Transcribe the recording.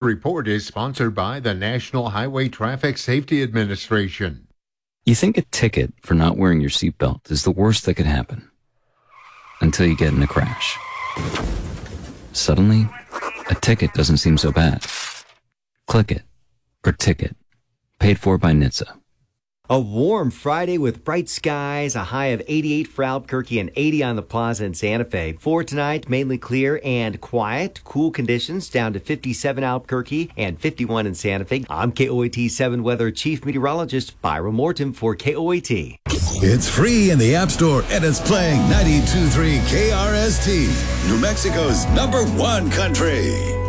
Report is sponsored by the National Highway Traffic Safety Administration. You think a ticket for not wearing your seatbelt is the worst that could happen. Until you get in a crash. Suddenly, a ticket doesn't seem so bad. Click it, or ticket. Paid for by NHTSA. A warm Friday with bright skies, a high of 88 for Albuquerque and 80 on the Plaza in Santa Fe. For tonight, mainly clear and quiet. Cool conditions down to 57 Albuquerque and 51 in Santa Fe. I'm KOAT 7 Weather Chief Meteorologist Byron Morton for KOAT. It's free in the App Store and it's playing 92.3 KRST, New Mexico's #1 country.